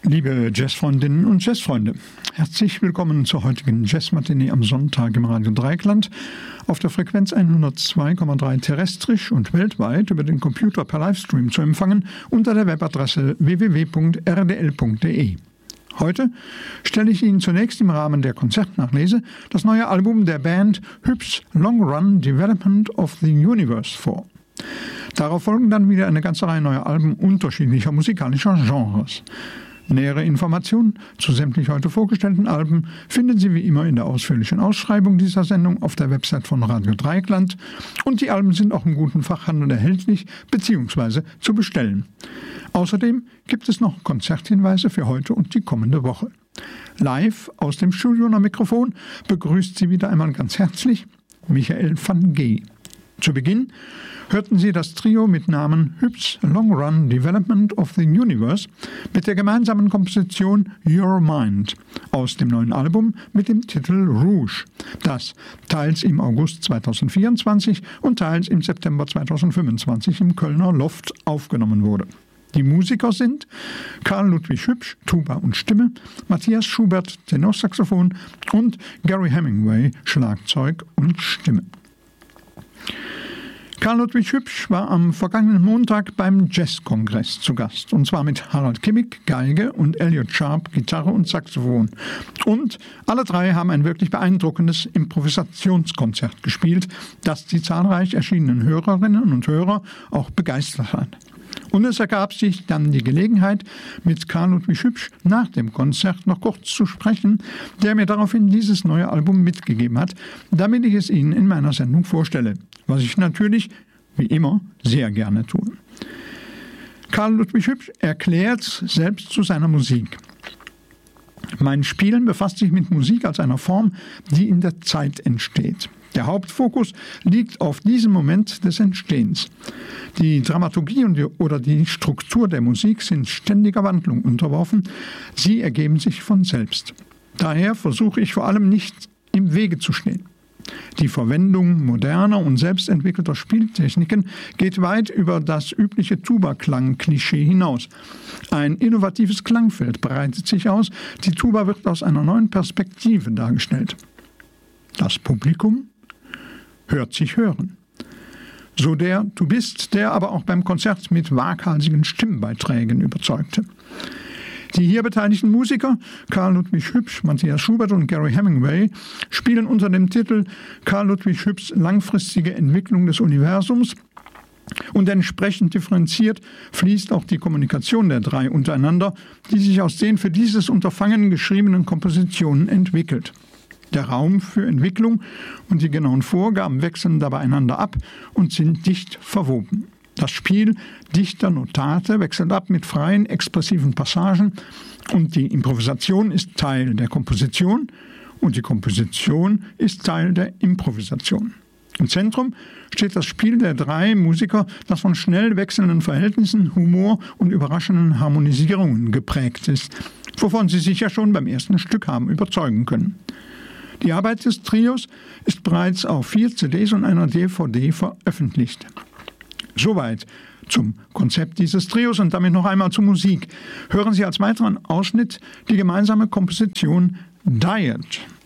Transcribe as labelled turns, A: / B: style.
A: Liebe Jazzfreundinnen und Jazzfreunde, herzlich willkommen zur heutigen Jazzmatinee am Sonntag im Radio Dreieckland auf der Frequenz 102,3 terrestrisch und weltweit über den Computer per Livestream zu empfangen unter der Webadresse www.rdl.de. Heute stelle ich Ihnen zunächst im Rahmen der Konzertnachlese das neue Album der Band Hübs Long Run Development of the Universe vor. Darauf folgen dann wieder eine ganze Reihe neuer Alben unterschiedlicher musikalischer Genres. Nähere Informationen zu sämtlich heute vorgestellten Alben finden Sie wie immer in der ausführlichen Ausschreibung dieser Sendung auf der Website von Radio Dreieckland und die Alben sind auch im guten Fachhandel erhältlich bzw. zu bestellen. Außerdem gibt es noch Konzerthinweise für heute und die kommende Woche. Live aus dem Studio am Mikrofon begrüßt Sie wieder einmal ganz herzlich Michael van G. Zu Beginn hörten Sie das Trio mit Namen Hübs Long Run Development of the Universe mit der gemeinsamen Komposition Your Mind aus dem neuen Album mit dem Titel Rouge, das teils im August 2024 und teils im September 2025 im Kölner Loft aufgenommen wurde. Die Musiker sind Karl Ludwig Hübsch, Tuba und Stimme, Matthias Schubert, Tenorsaxophon und Gary Hemingway, Schlagzeug und Stimme. Karl Ludwig Hübsch war am vergangenen Montag beim Jazzkongress zu Gast, und zwar mit Harald Kimmig, Geige, und Elliot Sharp, Gitarre und Saxophon. Und alle drei haben ein wirklich beeindruckendes Improvisationskonzert gespielt, das die zahlreich erschienenen Hörerinnen und Hörer auch begeistert hat. Und es ergab sich dann die Gelegenheit, mit Karl Ludwig Hübsch nach dem Konzert noch kurz zu sprechen, der mir daraufhin dieses neue Album mitgegeben hat, damit ich es Ihnen in meiner Sendung vorstelle, was ich natürlich, wie immer, sehr gerne tue. Karl Ludwig Hübsch erklärt selbst zu seiner Musik: Mein Spielen befasst sich mit Musik als einer Form, die in der Zeit entsteht. Der Hauptfokus liegt auf diesem Moment des Entstehens. Die Dramaturgie oder die Struktur der Musik sind ständiger Wandlung unterworfen. Sie ergeben sich von selbst. Daher versuche ich vor allem nicht im Wege zu stehen. Die Verwendung moderner und selbstentwickelter Spieltechniken geht weit über das übliche Tuba-Klang-Klischee hinaus. Ein innovatives Klangfeld breitet sich aus. Die Tuba wird aus einer neuen Perspektive dargestellt. Das Publikum hört sich hören. So der Tubist, der aber auch beim Konzert mit waghalsigen Stimmbeiträgen überzeugte. Die hier beteiligten Musiker, Karl Ludwig Hübsch, Matthias Schubert und Gary Hemingway, spielen unter dem Titel Karl Ludwig Hübschs langfristige Entwicklung des Universums, und entsprechend differenziert fließt auch die Kommunikation der drei untereinander, die sich aus den für dieses Unterfangen geschriebenen Kompositionen entwickelt. Der Raum für Entwicklung und die genauen Vorgaben wechseln dabei einander ab und sind dicht verwoben. Das Spiel dichter Notate wechselt ab mit freien, expressiven Passagen und die Improvisation ist Teil der Komposition und die Komposition ist Teil der Improvisation. Im Zentrum steht das Spiel der drei Musiker, das von schnell wechselnden Verhältnissen, Humor und überraschenden Harmonisierungen geprägt ist, wovon Sie sicher schon beim ersten Stück haben überzeugen können. Die Arbeit des Trios ist bereits auf 4 CDs und einer DVD veröffentlicht. Soweit zum Konzept dieses Trios und damit noch einmal zur Musik. Hören Sie als weiteren Ausschnitt die gemeinsame Komposition Diet